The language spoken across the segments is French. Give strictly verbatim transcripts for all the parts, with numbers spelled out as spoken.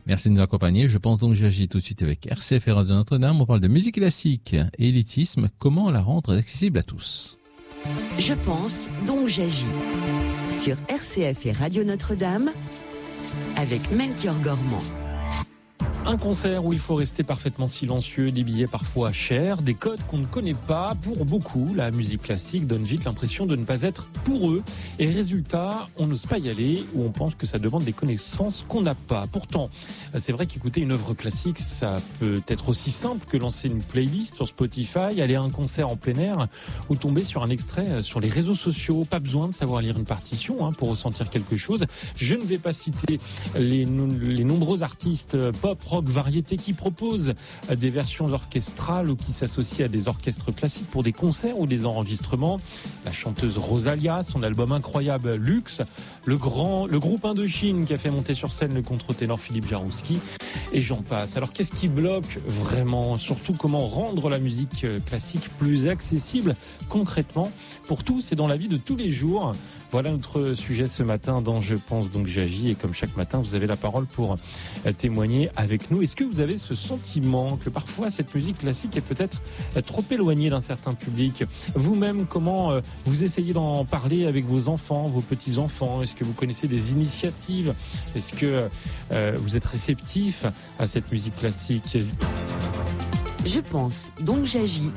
Merci de nous accompagner. Je pense donc j'agis tout de suite avec R C F et Radio Notre-Dame. On parle de musique classique et élitisme. Comment la rendre accessible à tous? Je pense donc j'agis. Sur R C F et Radio Notre-Dame, avec Melchior Gormand. Un concert où il faut rester parfaitement silencieux, des billets parfois chers, des codes qu'on ne connaît pas. Pour beaucoup, la musique classique donne vite l'impression de ne pas être pour eux. Et résultat, on n'ose pas y aller ou on pense que ça demande des connaissances qu'on n'a pas. Pourtant, c'est vrai qu'écouter une œuvre classique, ça peut être aussi simple que lancer une playlist sur Spotify, aller à un concert en plein air ou tomber sur un extrait sur les réseaux sociaux. Pas besoin de savoir lire une partition hein, pour ressentir quelque chose. Je ne vais pas citer les, les nombreux artistes pop, rock, variété qui proposent des versions orchestrales ou qui s'associent à des orchestres classiques pour des concerts ou des enregistrements. La chanteuse Rosalia, son album incroyable Luxe, le grand, le groupe Indochine qui a fait monter sur scène le contre-ténor Philippe Jarouski et j'en passe. Alors qu'est-ce qui bloque vraiment? Surtout comment rendre la musique classique plus accessible concrètement pour tous et dans la vie de tous les jours? Voilà notre sujet ce matin dans Je pense donc j'agis et comme chaque matin vous avez la parole pour témoigner avec nous. Est-ce que vous avez ce sentiment que parfois cette musique classique est peut-être trop éloignée d'un certain public? Vous-même, comment vous essayez d'en parler avec vos enfants, vos petits-enfants? Est-ce que vous connaissez des initiatives? Est-ce que euh, vous êtes réceptif à cette musique classique? Je pense donc j'agis.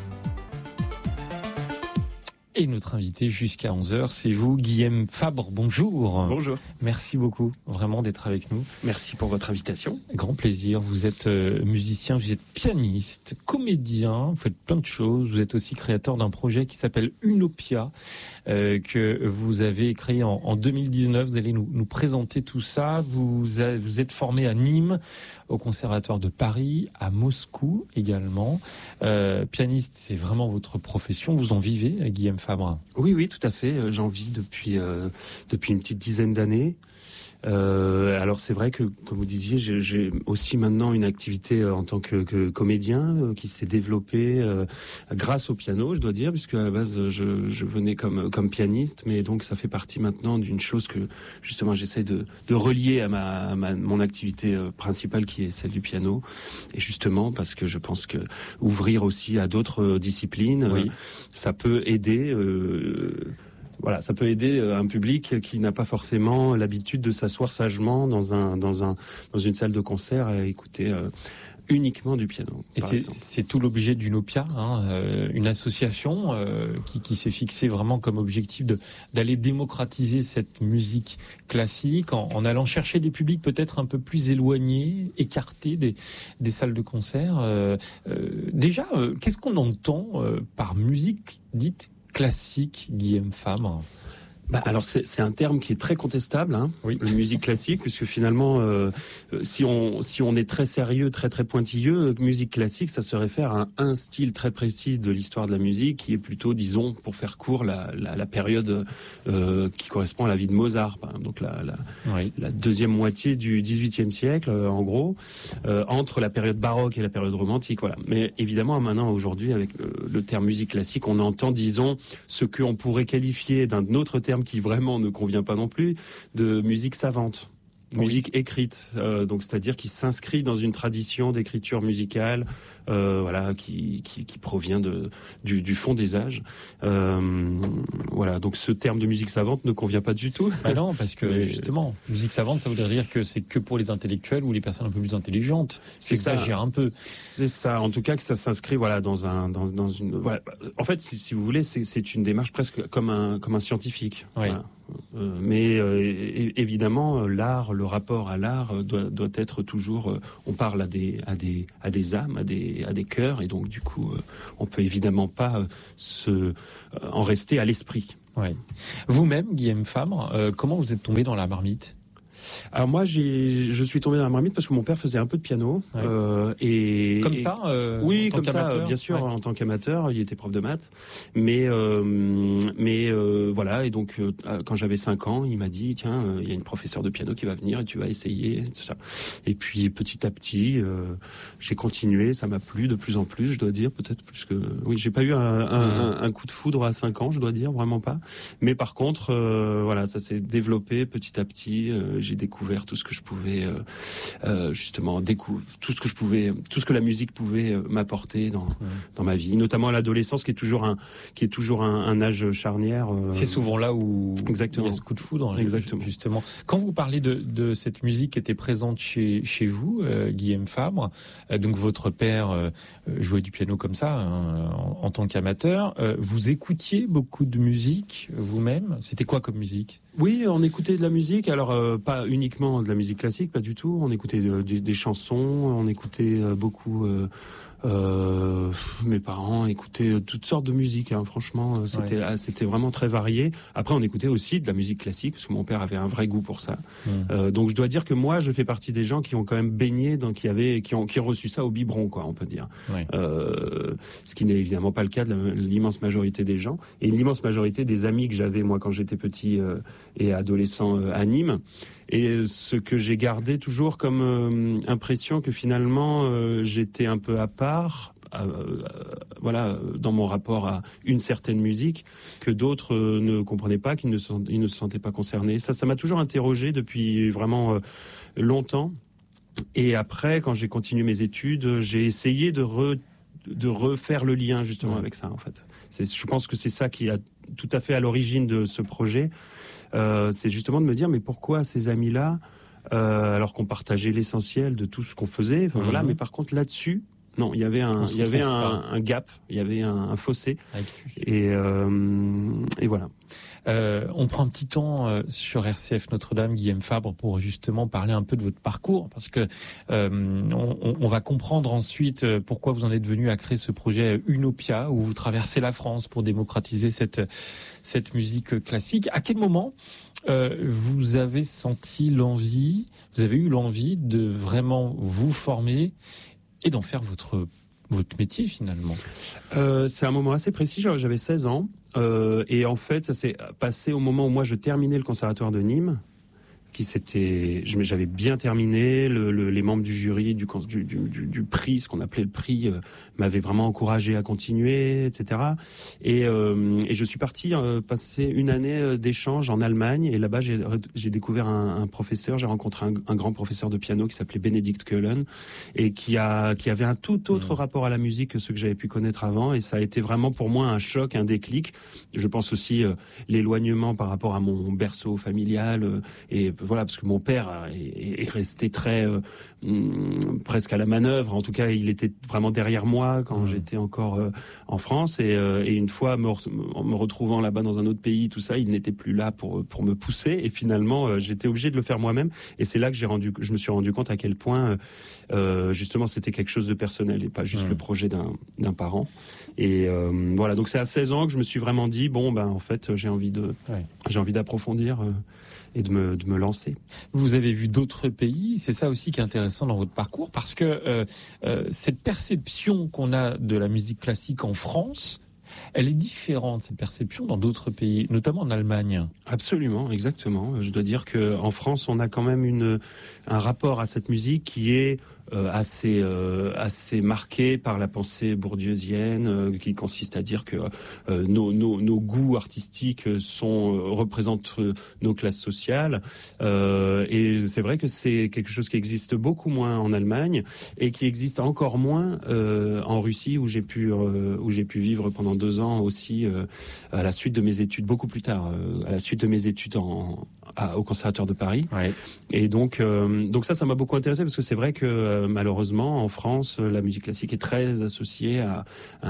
Et notre invité jusqu'à onze heures, c'est vous, Guillaume Fabre. Bonjour. Bonjour. Merci beaucoup, vraiment, d'être avec nous. Merci pour votre invitation. Grand plaisir. Vous êtes euh, musicien, vous êtes pianiste, comédien, vous faites plein de choses. Vous êtes aussi créateur d'un projet qui s'appelle Unopia, euh, que vous avez créé en, en deux mille dix-neuf. Vous allez nous, nous présenter tout ça. Vous, a, vous êtes formé à Nîmes, au Conservatoire de Paris, à Moscou également. Euh, pianiste, c'est vraiment votre profession. Vous en vivez, Guillaume Fabre? Oui, oui, tout à fait. J'en vis depuis euh, depuis une petite dizaine d'années. Euh, alors c'est vrai que, comme vous disiez, j'ai, j'ai aussi maintenant une activité en tant que, que comédien euh, qui s'est développée euh, grâce au piano, je dois dire, puisque à la base je, je venais comme comme pianiste, mais donc ça fait partie maintenant d'une chose que justement j'essaie de, de relier à ma, à ma mon activité principale qui est celle du piano, et justement parce que je pense que ouvrir aussi à d'autres disciplines, oui. euh, ça peut aider. Euh, Voilà, ça peut aider un public qui n'a pas forcément l'habitude de s'asseoir sagement dans un dans un dans une salle de concert à écouter euh, uniquement du piano. Et c'est, c'est tout l'objet d'Unopia, hein, euh, une association euh, qui, qui s'est fixée vraiment comme objectif de d'aller démocratiser cette musique classique en, en allant chercher des publics peut-être un peu plus éloignés, écartés des des salles de concert. Euh, euh, déjà, euh, qu'est-ce qu'on entend euh, par musique dite classique, Guillaume Fabre? Bah, alors c'est, c'est un terme qui est très contestable, hein, oui. La musique classique, puisque finalement, euh, si on si on est très sérieux, très très pointilleux, musique classique, ça se réfère à un, un style très précis de l'histoire de la musique, qui est plutôt, disons, pour faire court, la la, la période euh, qui correspond à la vie de Mozart, par exemple, donc la la, oui. la deuxième moitié du dix-huitième siècle, euh, en gros, euh, entre la période baroque et la période romantique, voilà. Mais évidemment, maintenant, aujourd'hui, avec euh, le terme musique classique, on entend, disons, ce que on pourrait qualifier d'un autre terme qui vraiment ne convient pas non plus, de musique savante, oui. musique écrite, euh, donc c'est-à-dire qui s'inscrit dans une tradition d'écriture musicale, euh, voilà, qui, qui qui provient de du, du fond des âges. Euh, voilà, donc ce terme de musique savante ne convient pas du tout. Bah non, parce que Mais... justement, musique savante, ça voudrait dire que c'est que pour les intellectuels ou les personnes un peu plus intelligentes. C'est ça, exagère un peu. C'est ça, en tout cas que ça s'inscrit, voilà, dans un dans dans une. Voilà. En fait, si, si vous voulez, c'est c'est une démarche presque comme un comme un scientifique. Oui. Voilà. Euh, mais euh, évidemment, l'art, le rapport à l'art doit, doit être toujours. Euh, on parle à des, à des, à des âmes, à des, à des cœurs, et donc du coup, euh, on peut évidemment pas euh, se euh, en rester à l'esprit. Oui. Vous-même, Guillaume Fabre, euh, comment vous êtes tombé dans la marmite? Alors moi, j'ai, je suis tombé dans la marmite parce que mon père faisait un peu de piano. Ouais. Euh, et comme et, ça euh, oui, en tant comme qu'amateur, ça, bien sûr, ouais. En tant qu'amateur, il était prof de maths. Mais euh, mais euh, voilà, et donc euh, quand j'avais cinq ans, il m'a dit tiens, il euh, y a une professeure de piano qui va venir et tu vas essayer, tout ça. Et puis petit à petit, euh, j'ai continué, ça m'a plu de plus en plus, je dois dire, peut-être plus que oui, j'ai pas eu un, un, un, un coup de foudre à cinq ans, je dois dire, vraiment pas. Mais par contre, euh, voilà, ça s'est développé petit à petit. Euh, j'ai découvert tout ce que je pouvais euh, euh, justement découvrir, tout ce que je pouvais, tout ce que la musique pouvait euh, m'apporter dans mmh. dans ma vie, notamment à l'adolescence, qui est toujours un qui est toujours un, un âge charnière. Euh, C'est souvent là où exactement. il y a ce coup de foudre. Exactement. Justement, quand vous parlez de, de cette musique qui était présente chez chez vous, euh, Guillaume Fabre, euh, donc votre père euh, jouait du piano comme ça hein, en, en tant qu'amateur. Euh, vous écoutiez beaucoup de musique vous-même. C'était quoi comme musique ? Oui, on écoutait de la musique. Alors euh, pas uniquement de la musique classique, pas du tout. On écoutait de, de, des chansons. On écoutait euh, beaucoup. Euh, Euh, mes parents écoutaient toutes sortes de musique, hein, franchement, c'était ouais. c'était vraiment très varié. Après, on écoutait aussi de la musique classique parce que mon père avait un vrai goût pour ça. Mmh. Euh, donc, je dois dire que moi, je fais partie des gens qui ont quand même baigné, donc qui avaient, qui ont, qui ont reçu ça au biberon, quoi, on peut dire. Ouais. Euh, ce qui n'est évidemment pas le cas de la, l'immense majorité des gens et l'immense majorité des amis que j'avais moi quand j'étais petit euh, et adolescent euh, à Nîmes. Et ce que j'ai gardé toujours comme euh, impression que finalement euh, j'étais un peu à part, euh, euh, voilà, dans mon rapport à une certaine musique que d'autres euh, ne comprenaient pas, qu'ils ne, ils ne se sentaient pas concernés. Ça, ça m'a toujours interrogé depuis vraiment euh, longtemps. Et après, quand j'ai continué mes études, j'ai essayé de re, de refaire le lien justement ouais. avec ça. En fait, c'est, je pense que c'est ça qui a tout à fait à l'origine de ce projet. Euh, c'est justement de me dire mais pourquoi ces amis-là, euh, alors qu'on partageait l'essentiel de tout ce qu'on faisait, enfin, mmh. voilà, mais par contre là-dessus, non, il y avait un, il y avait un, un gap, il y avait un, un fossé, et, euh, et voilà. Euh, on prend un petit temps euh, sur R C F Notre-Dame, Guillaume Fabre, pour justement parler un peu de votre parcours, parce que euh, on, on va comprendre ensuite pourquoi vous en êtes venu à créer ce projet Unopia, où vous traversez la France pour démocratiser cette cette musique classique. À quel moment euh, vous avez senti l'envie, vous avez eu l'envie de vraiment vous former et d'en faire votre votre métier finalement? euh, C'est un moment assez précis, j'avais seize ans. Euh, et en fait, ça s'est passé au moment où moi je terminais le conservatoire de Nîmes, qui s'était, j'avais bien terminé. Le, le, les membres du jury du, du, du, du prix, ce qu'on appelait le prix, euh, m'avaient vraiment encouragé à continuer, et cetera. Et, euh, et je suis parti euh, passer une année d'échange en Allemagne. Et là-bas, j'ai, j'ai découvert un, un professeur. J'ai rencontré un, un grand professeur de piano qui s'appelait Benedikt Köhlen et qui a qui avait un tout autre mmh. rapport à la musique que ce que j'avais pu connaître avant. Et ça a été vraiment pour moi un choc, un déclic. Je pense aussi euh, l'éloignement par rapport à mon berceau familial euh, et voilà, parce que mon père est, est resté très euh, presque à la manœuvre. En tout cas, il était vraiment derrière moi quand mmh. j'étais encore euh, en France. Et, euh, et une fois, me, en me retrouvant là-bas dans un autre pays, tout ça, il n'était plus là pour pour me pousser. Et finalement, euh, j'étais obligé de le faire moi-même. Et c'est là que j'ai rendu, je me suis rendu compte à quel point, euh, justement, c'était quelque chose de personnel et pas juste mmh. le projet d'un d'un parent. Et euh, voilà. Donc c'est à seize ans que je me suis vraiment dit bon, ben en fait, j'ai envie de, ouais. j'ai envie d'approfondir. Euh, et de me, de me lancer. Vous avez vu d'autres pays, c'est ça aussi qui est intéressant dans votre parcours, parce que euh, euh, cette perception qu'on a de la musique classique en France, elle est différente, cette perception, dans d'autres pays, notamment en Allemagne. Absolument, exactement. Je dois dire qu'en France, on a quand même une, un rapport à cette musique qui est euh, assez, euh, assez marqué par la pensée bourdieusienne, euh, qui consiste à dire que euh, nos, nos, nos goûts artistiques sont, euh, représentent euh, nos classes sociales. Euh, et c'est vrai que c'est quelque chose qui existe beaucoup moins en Allemagne et qui existe encore moins euh, en Russie, où j'ai pu, euh, où j'ai pu vivre pendant deux ans aussi, euh, à la suite de mes études, beaucoup plus tard, euh, à la suite de mes études en, à, au Conservatoire de Paris. Ouais. Et donc, euh, donc ça, ça m'a beaucoup intéressé parce que c'est vrai que euh, malheureusement, en France, la musique classique est très associée à,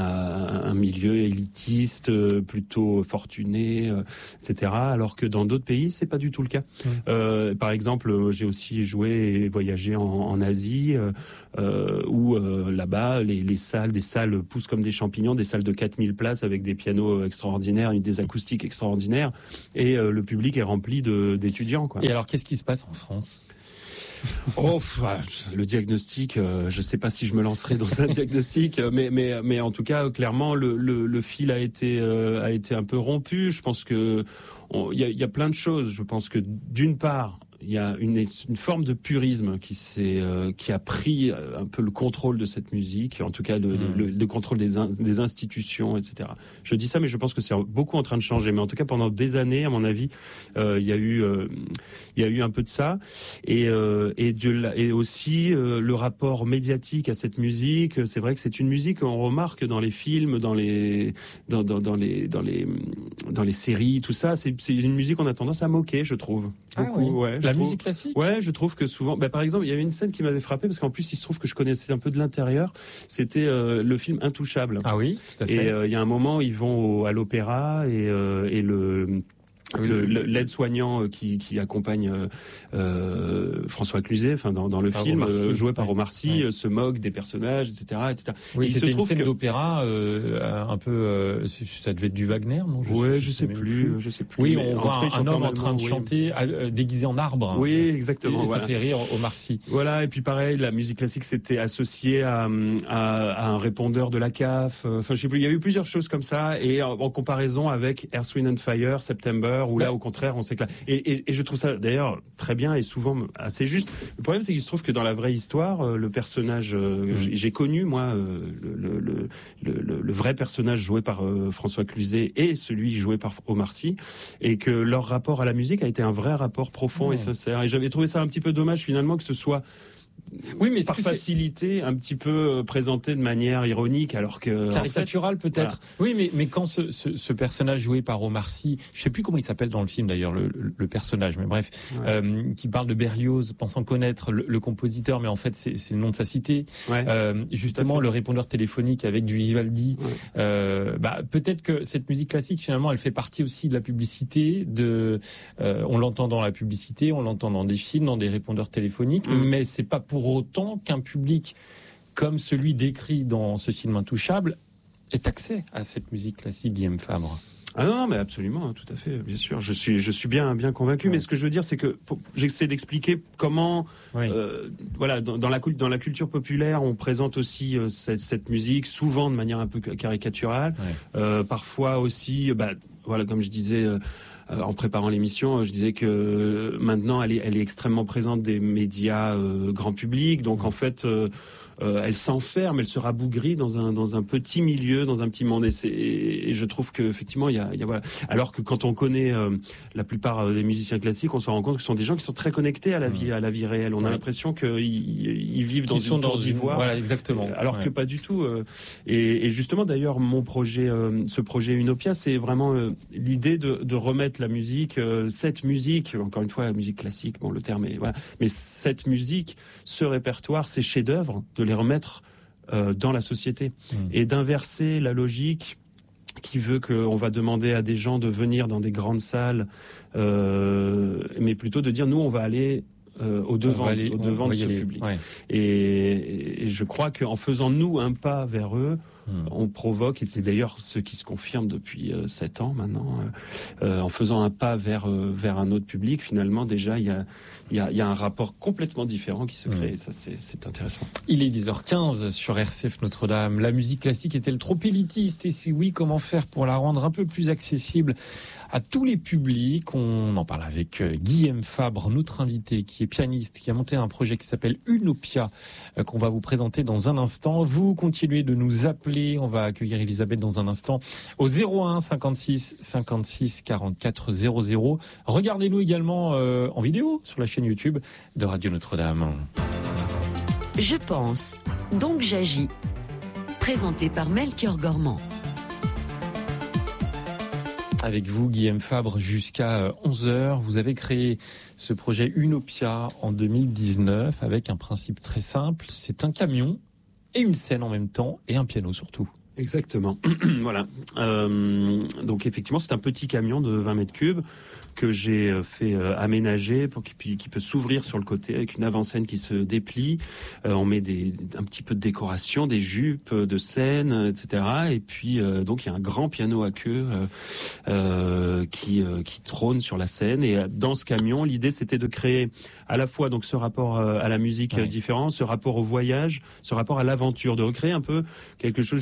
à un milieu élitiste, plutôt fortuné, euh, et cetera. Alors que dans d'autres pays, c'est pas du tout le cas. Mmh. Euh, par exemple, j'ai aussi joué et voyagé en, en Asie, euh, où euh, là-bas, les, les salles, des salles poussent comme des champignons, des salles de quatre mille places avec des pianos extraordinaires, des acoustiques extraordinaires, et euh, le public est rempli de, d'étudiants, quoi. Et alors, qu'est-ce qui se passe en France ? Oh, pff, le diagnostic, euh, je sais pas si je me lancerai dans un diagnostic, mais mais mais en tout cas, clairement, le le, le fil a été euh, a été un peu rompu. Je pense que il y a, y a plein de choses. Je pense que d'une part, il y a une, une forme de purisme qui s'est, euh, qui a pris un peu le contrôle de cette musique, en tout cas le, mmh. le, le contrôle des, in, des institutions, et cetera. Je dis ça, mais je pense que c'est beaucoup en train de changer. Mais en tout cas, pendant des années, à mon avis, euh, il y a eu, euh, il y a eu un peu de ça, et euh, et, de, et aussi euh, le rapport médiatique à cette musique. C'est vrai que c'est une musique qu'on remarque dans les films, dans les, dans, dans, dans les, dans les, dans les séries, tout ça. C'est, c'est une musique qu'on a tendance à moquer, je trouve. Beaucoup, ah oui. ouais. La trouve, musique classique. Ouais, je trouve que souvent, bah, par exemple, il y avait une scène qui m'avait frappé parce qu'en plus, il se trouve que je connaissais un peu de l'intérieur. C'était euh, le film Intouchable. Ah oui, tout à fait. Et il euh, y a un moment, ils vont au, à l'opéra et, euh, et le Le, le, l'aide-soignant qui, qui accompagne euh, François Cluzet, enfin dans, dans le par film, euh, joué par Omar Sy, ouais. se moque des personnages, et cetera, et cetera. Oui, et c'était une scène que... d'opéra, euh, un peu, euh, ça devait être du Wagner, non? je Ouais, sais, je, je sais, sais plus, plus, je sais plus. Oui, on voit un, un homme en train de oui. chanter, euh, déguisé en arbre. Oui, exactement. Et voilà. Ça fait rire Omar Sy. Voilà, et puis pareil, la musique classique c'était associé à, à, à un répondeur de la C A F. Enfin, je sais plus, il y a eu plusieurs choses comme ça, et en, en comparaison avec Earth, Wind and Fire, September, où là, au contraire, on s'éclate. Et, et, et je trouve ça d'ailleurs très bien et souvent assez juste. Le problème, c'est qu'il se trouve que dans la vraie histoire, le personnage, euh, mmh. j'ai, j'ai connu moi euh, le, le, le, le, le vrai personnage joué par euh, François Cluzet et celui joué par Omar Sy, et que leur rapport à la musique a été un vrai rapport profond mmh. et sincère. Et j'avais trouvé ça un petit peu dommage finalement que ce soit oui, mais par facilité, un petit peu présenté de manière ironique, alors que caricaturale en fait, peut-être. Voilà. Oui, mais mais quand ce, ce, ce personnage joué par Omar Sy, je sais plus comment il s'appelle dans le film d'ailleurs, le, le, le personnage, mais bref, ouais. euh, qui parle de Berlioz, pensant connaître le, le compositeur, mais en fait c'est, c'est le nom de sa cité. Ouais. Euh, justement, le répondeur téléphonique avec du Vivaldi. Ouais. Euh, bah peut-être que cette musique classique finalement, elle fait partie aussi de la publicité. De, euh, on l'entend dans la publicité, on l'entend dans des films, dans des répondeurs téléphoniques, mmh. mais c'est pas pour autant qu'un public comme celui décrit dans ce film Intouchable ait accès à cette musique classique, Guillaume Fabre. Ah non, non, mais absolument, tout à fait, bien sûr. Je suis, je suis bien, bien convaincu. Ouais. Mais ce que je veux dire, c'est que pour, j'essaie d'expliquer comment, oui. euh, voilà, dans, dans la dans la culture populaire, on présente aussi euh, cette, cette musique souvent de manière un peu caricaturale, ouais. euh, parfois aussi, bah, voilà, comme je disais. Euh, Euh, en préparant l'émission, je disais que maintenant, elle est, elle est extrêmement présente des médias euh, grand public. Donc, en fait, euh, euh, elle s'enferme, elle se rabougrit dans un dans un petit milieu, dans un petit monde. Et, c'est, et je trouve que effectivement, il y a, il y a voilà. Alors que quand on connaît euh, la plupart des musiciens classiques, on se rend compte que ce sont des gens qui sont très connectés à la vie, à la vie réelle. On a ouais. l'impression qu'ils ils vivent dans qui une tour d'ivoire. Voilà, exactement. Alors ouais. que pas du tout. Euh, et, et justement, d'ailleurs, mon projet, euh, ce projet Unopia, c'est vraiment euh, l'idée de, de remettre la musique, euh, cette musique, encore une fois, la musique classique, bon, le terme est, voilà, mais cette musique, ce répertoire, ces chefs-d'œuvre, de les remettre euh, dans la société mmh. et d'inverser la logique qui veut qu'on va demander à des gens de venir dans des grandes salles, euh, mais plutôt de dire, nous, on va aller Euh, au devant, aller, au devant de ce aller, public. Ouais. Et, et je crois qu'en faisant nous un pas vers eux, hmm. on provoque, et c'est d'ailleurs ce qui se confirme depuis euh, sept ans maintenant, euh, euh, en faisant un pas vers euh, vers un autre public, finalement déjà il y a il y a il y a un rapport complètement différent qui se crée. Hmm. Et ça c'est c'est intéressant. Il est dix heures quinze sur R C F Notre-Dame. La musique classique est-elle trop élitiste? Et si oui, comment faire pour la rendre un peu plus accessible à tous les publics? On en parle avec Guillaume Fabre, notre invité, qui est pianiste, qui a monté un projet qui s'appelle Unopia, euh, qu'on va vous présenter dans un instant. Vous continuez de nous appeler. On va accueillir Elisabeth dans un instant au zéro un cinquante-six cinquante-six quarante-quatre zéro zéro. Regardez-nous également euh, en vidéo sur la chaîne YouTube de Radio Notre-Dame. Je pense, donc j'agis. Présenté par Melchior Gormand. Avec vous, Guillaume Fabre, jusqu'à onze heures. Vous avez créé ce projet Unopia en deux mille dix-neuf avec un principe très simple. C'est un camion et une scène en même temps et un piano surtout. Exactement. Voilà. Euh, donc effectivement, c'est un petit camion de vingt mètres cubes que j'ai fait euh, aménager pour qu'il qui peut s'ouvrir sur le côté avec une avant-scène qui se déplie. Euh, on met des, un petit peu de décoration, des jupes de scène, et cetera. Et puis euh, donc il y a un grand piano à queue euh, euh, qui euh, qui trône sur la scène. Et dans ce camion, l'idée c'était de créer à la fois donc ce rapport euh, à la musique ouais. différent, ce rapport au voyage, ce rapport à l'aventure, de recréer un peu quelque chose justement une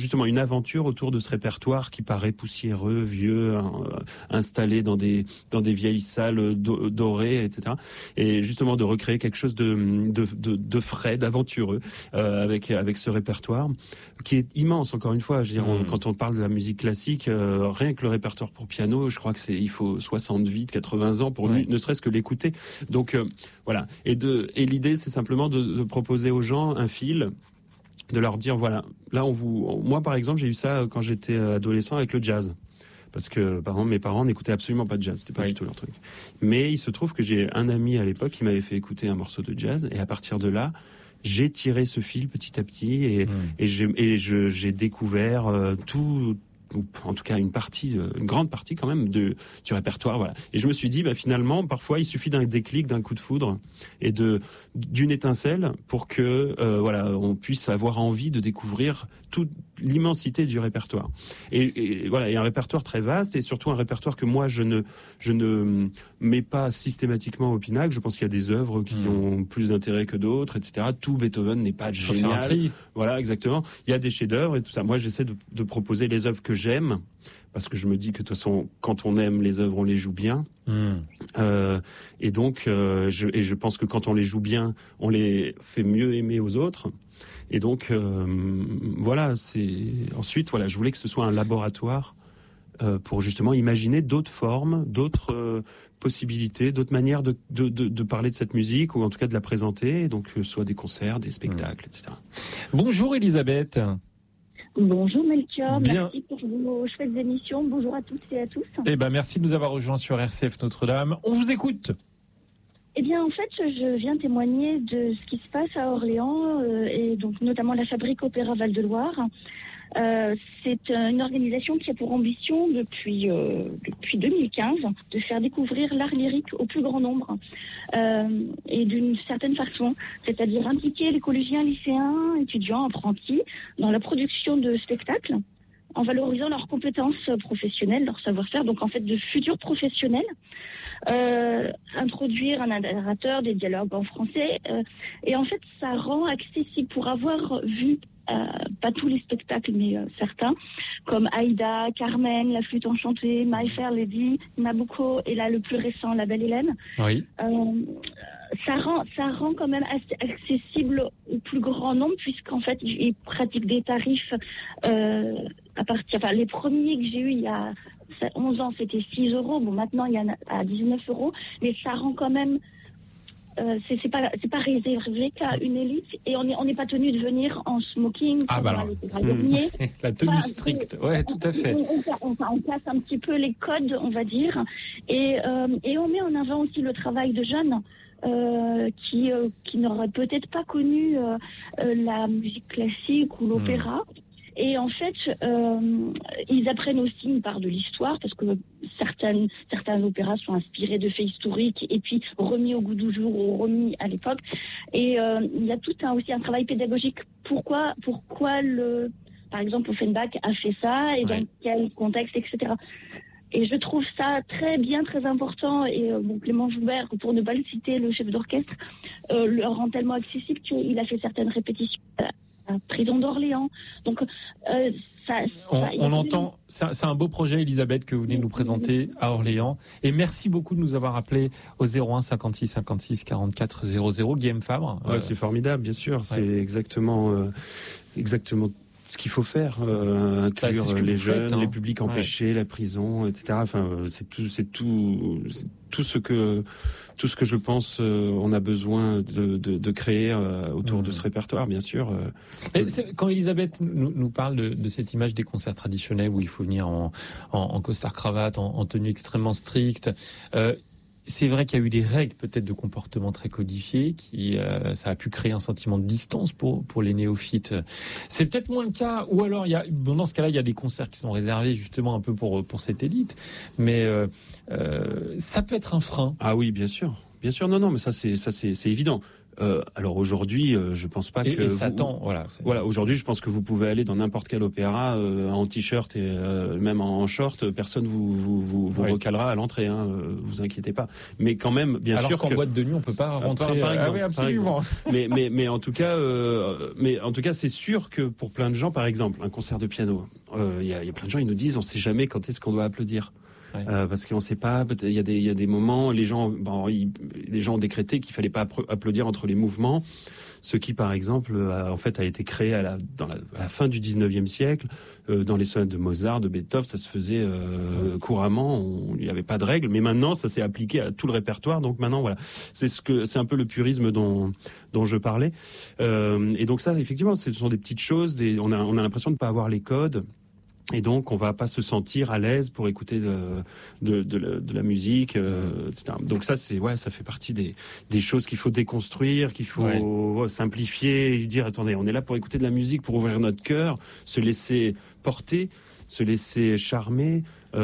d'aventure autour de ce répertoire qui paraît poussiéreux, vieux, hein, installé dans des dans des vieilles salles do- dorées, et cetera. Et justement de recréer quelque chose de de de, de frais, d'aventureux euh, avec avec ce répertoire qui est immense. Encore une fois, je veux dire, on, quand on parle de la musique classique, euh, rien que le répertoire pour piano, je crois que c'est il faut soixante vies, quatre-vingts ans pour Ouais. ne serait-ce que l'écouter. Donc euh, voilà. Et de et l'idée, c'est simplement de, de proposer aux gens un fil, de leur dire voilà, là on vous, moi par exemple, j'ai eu ça quand j'étais adolescent avec le jazz. Parce que, par exemple, mes parents n'écoutaient absolument pas de jazz, c'était pas Oui. du tout leur truc. Mais il se trouve que j'ai un ami à l'époque qui m'avait fait écouter un morceau de jazz, et à partir de là, j'ai tiré ce fil petit à petit, et, Mmh. et j'ai, et je, j'ai découvert euh, tout, ou en tout cas une partie, euh, une grande partie quand même de du répertoire, voilà. Et je me suis dit, bah finalement, parfois, il suffit d'un déclic, d'un coup de foudre, et de d'une étincelle pour que, euh, voilà, on puisse avoir envie de découvrir toute l'immensité du répertoire. Et, et voilà, il y a un répertoire très vaste, et surtout un répertoire que moi je ne je ne mets pas systématiquement au pinacle. Je pense qu'il y a des œuvres qui Mmh. ont plus d'intérêt que d'autres, et cetera. Tout Beethoven n'est pas Faut faire un génial. tri. Voilà, exactement. Il y a des chefs-d'œuvre et tout ça. Moi, j'essaie de, de proposer les œuvres que j'aime, parce que je me dis que de toute façon, quand on aime les œuvres, on les joue bien. Mmh. Euh, et donc, euh, je, et je pense que quand on les joue bien, on les fait mieux aimer aux autres. Et donc, euh, voilà. C'est ensuite, voilà, je voulais que ce soit un laboratoire euh, pour justement imaginer d'autres formes, d'autres euh, possibilités, d'autres manières de, de, de, de parler de cette musique, ou en tout cas de la présenter. Donc, euh, soit des concerts, des spectacles, et cetera. Bonjour Elisabeth. Bonjour Melchior, Bien. merci pour vos chouettes émissions. Bonjour à toutes et à tous. Eh ben, merci de nous avoir rejoints sur R C F Notre-Dame. On vous écoute. Eh bien, en fait, je viens témoigner de ce qui se passe à Orléans, euh, et donc notamment la Fabrique Opéra Val-de-Loire. Euh, c'est une organisation qui a pour ambition depuis euh, depuis deux mille quinze de faire découvrir l'art lyrique au plus grand nombre, euh, et d'une certaine façon, c'est-à-dire impliquer les collégiens, lycéens, étudiants, apprentis dans la production de spectacles, en valorisant leurs compétences professionnelles, leur savoir-faire, donc en fait de futurs professionnels. Euh, introduire un narrateur, des dialogues en français, euh, et en fait ça rend accessible, pour avoir vu euh, pas tous les spectacles mais euh, certains, comme Aïda, Carmen, La Flûte Enchantée, My Fair Lady, Nabucco, et là le plus récent, La Belle Hélène. Oui. Euh, ça rend ça rend quand même accessible au plus grand nombre, puisqu'en fait ils pratiquent des tarifs euh, à partir, enfin les premiers que j'ai eu il y a onze ans, c'était six euros. Bon, maintenant, il y en a à dix-neuf euros. Mais ça rend quand même... Euh, c'est, c'est pas c'est pas réservé qu'à une élite. Et on n'est on n'est pas tenu de venir en smoking. Ah, bah alors. La tenue Enfin, stricte. Ouais, tout à fait. On, on, on, on casse un petit peu les codes, on va dire. Et, euh, et on met en avant aussi le travail de jeunes euh, qui, euh, qui n'auraient peut-être pas connu euh, euh, la musique classique ou l'opéra. Mmh. Et en fait, euh, ils apprennent aussi une part de l'histoire, parce que certaines, certains opéras sont inspirés de faits historiques et puis remis au goût du jour ou remis à l'époque. Et euh, il y a tout un, aussi un travail pédagogique. Pourquoi, pourquoi le, par exemple, Offenbach a fait ça, et ouais. dans quel contexte, et cetera. Et je trouve ça très bien, très important. Et euh, bon, Clément Joubert, pour ne pas le citer, le chef d'orchestre, euh, le rend tellement accessible qu'il a fait certaines répétitions Prison d'Orléans. Donc, euh, ça, on, ça, on entend, c'est, c'est un beau projet, Elisabeth, que vous venez nous présenter à Orléans. Et merci beaucoup de nous avoir appelés au zéro un cinquante-six cinquante-six quarante-quatre zéro zéro. Guillaume Fabre. Ouais, euh, c'est formidable, bien sûr. Ouais. C'est exactement, euh, exactement ce qu'il faut faire, euh, inclure bah, les jeunes, faites, hein. les publics empêchés, ouais. la prison, et cetera. Enfin, c'est tout, c'est tout, c'est tout ce que, tout ce que je pense, euh, on a besoin de, de, de créer euh, autour mmh. de ce répertoire, bien sûr. Euh. Quand Elisabeth nous, nous parle de, de cette image des concerts traditionnels où il faut venir en, en, en costard cravate, en, en tenue extrêmement stricte. Euh, C'est vrai qu'il y a eu des règles peut-être de comportement très codifiées, qui euh, ça a pu créer un sentiment de distance pour pour les néophytes. C'est peut-être moins le cas, ou alors il y a bon, dans ce cas-là il y a des concerts qui sont réservés justement un peu pour pour cette élite, mais euh, euh, ça peut être un frein. Ah oui, bien sûr, bien sûr, non non, mais ça c'est ça c'est c'est évident. Euh, alors aujourd'hui, euh, je pense pas et, que et ça vous, tend, voilà. C'est... Voilà, aujourd'hui, je pense que vous pouvez aller dans n'importe quel opéra euh, en t-shirt et euh, même en short, personne vous vous vous, vous oui. recalera à l'entrée, hein, euh, vous inquiétez pas. Mais quand même, bien alors sûr qu'en que... boîte de nuit, on peut pas rentrer. Par, par exemple, ah oui, absolument. mais mais mais en tout cas, euh, mais en tout cas, c'est sûr que pour plein de gens, par exemple, un concert de piano, il euh, y, a, y a plein de gens, ils nous disent, on sait jamais quand est-ce qu'on doit applaudir. Ouais. Euh, parce qu'on sait pas, il y a des il y a des moments, les gens, bon, ils, les gens ont décrété qu'il fallait pas applaudir entre les mouvements, ce qui par exemple a, en fait a été créé à la dans la, à la fin du dix-neuvième siècle, euh, dans les sonates de Mozart, de Beethoven, ça se faisait euh, ouais. couramment, il n'y avait pas de règles, mais maintenant ça s'est appliqué à tout le répertoire, donc maintenant voilà, c'est ce que c'est un peu le purisme dont dont je parlais, euh, et donc ça effectivement, ce sont des petites choses, des, on a on a l'impression de pas avoir les codes. Et donc, on va pas se sentir à l'aise pour écouter de, de, de, la, de la musique, euh, et cetera. Donc ça, c'est ouais, ça fait partie des, des choses qu'il faut déconstruire, qu'il faut ouais. simplifier, et dire attendez, on est là pour écouter de la musique, pour ouvrir notre cœur, se laisser porter, se laisser charmer.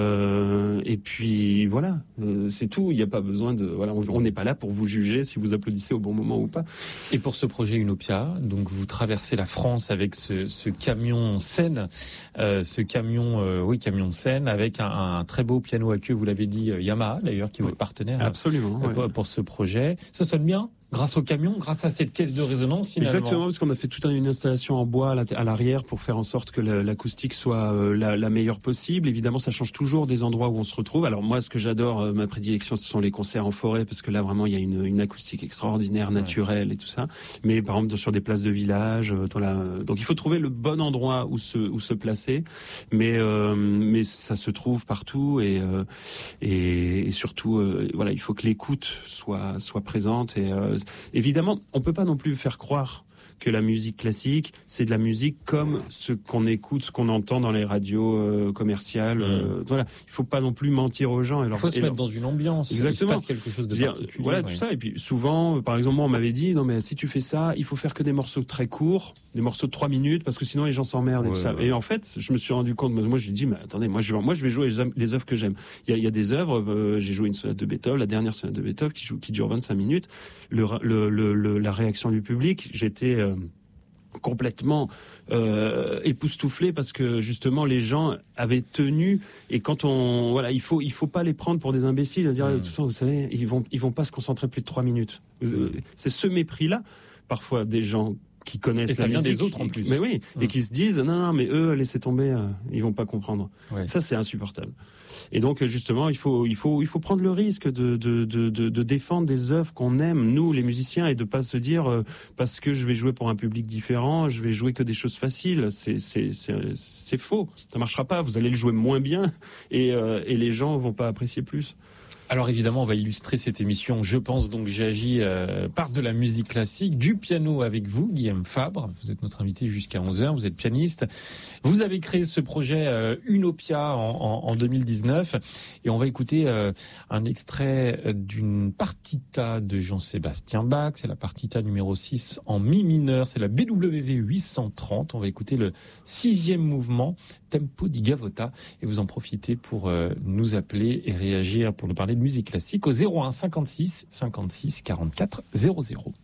Euh, et puis voilà, euh, c'est tout. Il n'y a pas besoin de voilà, on n'est pas là pour vous juger si vous applaudissez au bon moment ou pas. Et pour ce projet Unopia, donc vous traversez la France avec ce, ce camion scène, euh, ce camion, euh, oui camion de scène avec un, un très beau piano à queue. Vous l'avez dit, Yamaha d'ailleurs, qui est votre partenaire. Absolument. Euh, pour, ouais. pour ce projet, ça sonne bien. Grâce au camion, grâce à cette caisse de résonance, finalement. Exactement, parce qu'on a fait toute une installation en bois à l'arrière pour faire en sorte que l'acoustique soit la, la meilleure possible. Évidemment, ça change toujours des endroits où on se retrouve. Alors moi, ce que j'adore, ma prédilection, ce sont les concerts en forêt, parce que là, vraiment, il y a une, une acoustique extraordinaire, naturelle ouais. et tout ça. Mais par exemple, sur des places de village, dans la... donc il faut trouver le bon endroit où se, où se placer. Mais, euh, mais ça se trouve partout et, euh, et, et surtout, euh, voilà, il faut que l'écoute soit, soit présente et euh, évidemment, on peut pas non plus faire croire que la musique classique, c'est de la musique comme ce qu'on écoute, ce qu'on entend dans les radios euh, commerciales. Mmh. Euh, voilà, il faut pas non plus mentir aux gens. Il faut se mettre leur... dans une ambiance. Exactement. Il se passe quelque chose de dire, particulier. Voilà, ouais. tout ça. Et puis souvent, par exemple, moi, on m'avait dit, non mais si tu fais ça, il faut faire que des morceaux très courts, des morceaux de trois minutes, parce que sinon les gens s'emmerdent ouais, et tout ça. Ouais. Et en fait, je me suis rendu compte, moi, j'ai dit, mais attendez, moi, je vais, moi, je vais jouer les, les œuvres que j'aime. Il y a, il y a des œuvres. Euh, j'ai joué une sonate de Beethoven, la dernière sonate de Beethoven, qui joue, qui dure vingt-cinq minutes. Le, le, le, le la réaction du public, j'étais euh, complètement euh, époustouflé parce que justement les gens avaient tenu et quand on voilà il faut il faut pas les prendre pour des imbéciles à dire mmh. tout ça vous savez ils vont ils vont pas se concentrer plus de trois minutes mmh. c'est ce mépris là parfois des gens qui connaissent et ça la vient musique, des autres en plus mais oui mmh. et qui se disent non non mais eux laissez tomber euh, ils vont pas comprendre ouais. ça c'est insupportable et donc justement il faut il faut il faut prendre le risque de de de de, de défendre des œuvres qu'on aime nous les musiciens et de pas se dire euh, parce que je vais jouer pour un public différent je vais jouer que des choses faciles c'est c'est c'est c'est faux ça marchera pas vous allez le jouer moins bien et euh, et les gens vont pas apprécier plus. Alors évidemment, on va illustrer cette émission, je pense donc j'agis euh, par de la musique classique, du piano avec vous, Guillaume Fabre. Vous êtes notre invité jusqu'à onze heures, vous êtes pianiste. Vous avez créé ce projet euh, Unopia en, en, en deux mille dix-neuf et on va écouter euh, un extrait d'une partita de Jean-Sébastien Bach. C'est la partita numéro six en mi mineur, c'est la B W V huit cent trente. On va écouter le sixième mouvement, Tempo di Gavotta, et vous en profitez pour euh, nous appeler et réagir pour nous parler de musique classique au zéro un cinquante-six cinquante-six quarante-quatre zéro zéro.